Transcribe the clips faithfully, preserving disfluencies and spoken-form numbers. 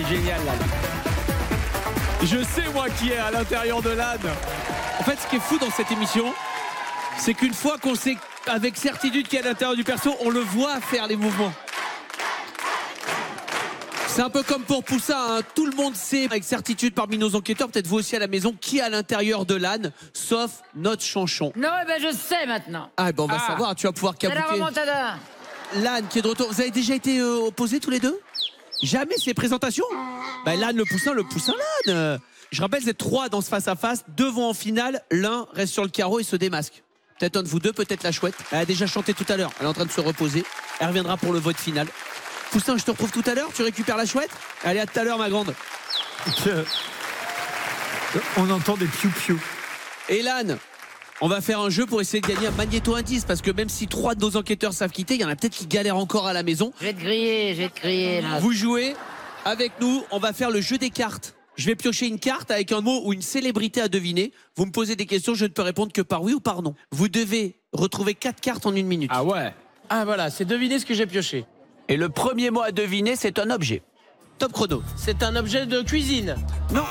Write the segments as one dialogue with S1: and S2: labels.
S1: génial là.
S2: Je sais moi qui est à l'intérieur de l'âne. En fait, ce qui est fou dans cette émission, c'est qu'une fois qu'on sait avec certitude qui est à l'intérieur du perso, on le voit faire les mouvements. C'est un peu comme pour Poussin, hein. Tout le monde sait avec certitude parmi nos enquêteurs, peut-être vous aussi à la maison, qui est à l'intérieur de l'âne, sauf notre chanchon.
S3: Non, eh ben je sais maintenant.
S2: Ah ben on va
S1: Ah.
S2: savoir, tu vas pouvoir
S3: C'est la
S2: cabouquer.
S3: remontada.
S2: L'âne qui est de retour. Vous avez déjà été euh, opposés tous les deux? Jamais ces présentations? Bah, l'âne, le poussin, le poussin, l'âne. Euh, Je rappelle, c'est trois dans ce face-à-face. Deux vont en finale. L'un reste sur le carreau et se démasque. Peut-être un de vous deux, peut-être la chouette. Elle a déjà chanté tout à l'heure. Elle est en train de se reposer. Elle reviendra pour le vote final. Poussin, je te retrouve tout à l'heure. Tu récupères la chouette? Allez, à tout à l'heure, ma grande.
S4: On entend des piou-piou.
S2: Et l'âne, on va faire un jeu pour essayer de gagner un magnéto-indice. Parce que même si trois de nos enquêteurs savent quitter, il y en a peut-être qui galèrent encore à la maison.
S3: Je vais te griller, je vais te griller là.
S2: Vous jouez avec nous, on va faire le jeu des cartes. Je vais piocher une carte avec un mot ou une célébrité à deviner. Vous me posez des questions, je ne peux répondre que par oui ou par non. Vous devez retrouver quatre cartes en une minute.
S1: Ah ouais. Ah voilà, c'est deviner ce que j'ai pioché.
S5: Et le premier mot à deviner, c'est un objet.
S2: Top chrono.
S1: C'est un objet de cuisine.
S2: Non,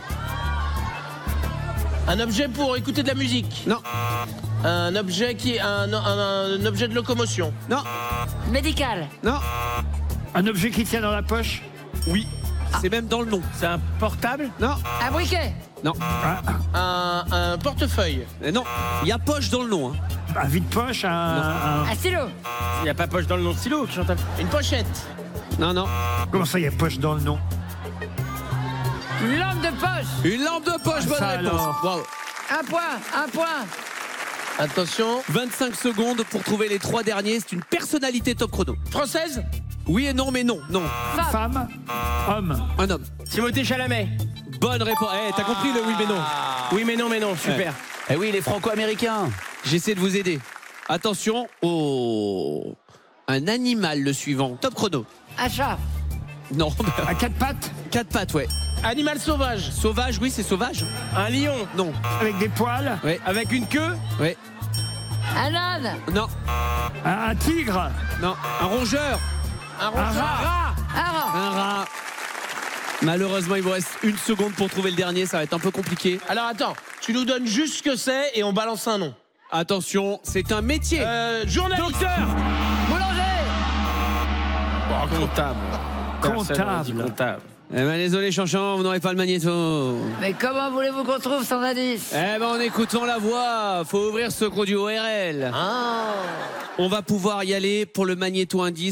S1: Un objet pour écouter de la musique.
S2: non,
S1: Un objet qui est un, un- un objet de locomotion.
S2: non,
S3: Médical.
S2: non.
S4: Un objet qui tient dans la poche.
S2: Oui, c'est même dans le nom.
S1: C'est un portable.
S2: Non,
S3: Un briquet.
S2: non,
S1: Un, un portefeuille.
S2: Euh, non. Il y a poche dans le nom. Hein.
S4: Un vide-poche, un, un-
S3: Un stylo.
S1: Il n'y a pas poche dans le nom de stylo, Chantal. Une pochette.
S2: Non, non.
S4: Comment ça, il y a poche dans le nom?
S3: Une lampe de poche.
S2: Une lampe de poche, bonne
S4: ça
S2: réponse.
S4: alors.
S2: Bravo.
S3: Un point, un point.
S1: Attention.
S2: vingt-cinq secondes pour trouver les trois derniers. C'est une personnalité top chrono.
S1: Française.
S2: Oui et non, mais non, non.
S3: Femme.
S4: Femme, homme.
S2: Un homme.
S1: Timothée Chalamet.
S2: Bonne réponse. Eh, t'as compris le oui mais non?
S1: Oui mais non mais non, super.
S5: Eh oui, les franco-américains.
S2: J'essaie de vous aider. Attention. Oh. Un animal, le suivant. Top chrono.
S3: Un chat.
S2: Non,
S4: À quatre pattes,
S2: quatre pattes, ouais.
S1: Animal sauvage.
S2: Sauvage, oui, c'est sauvage.
S1: Un lion.
S2: Non.
S4: avec des poils.
S2: Ouais,
S1: Avec une queue.
S2: ouais.
S3: Un âne.
S2: Non,
S4: Un, un tigre.
S2: non. Un rongeur.
S1: Un rongeur.
S4: rat.
S1: Un rat.
S3: Un rat.
S2: Un rat. Malheureusement, il vous reste une seconde pour trouver le dernier. Ça va être un peu compliqué.
S1: Alors attends, tu nous donnes juste ce que c'est et on balance un nom.
S2: Attention, c'est un métier.
S1: Euh, journaliste.
S2: Docteur.
S3: Boulanger.
S1: Oh, comptable. Personne n'a dit
S4: Comptable.
S1: comptable.
S2: Eh ben, désolé, Chanchan, vous n'aurez pas le magnéto.
S3: Mais comment voulez-vous qu'on trouve son indice?
S2: Eh ben, en écoutant la voix, faut ouvrir ce gros du O R L.
S1: Ah.
S2: On va pouvoir y aller pour le magnéto indice.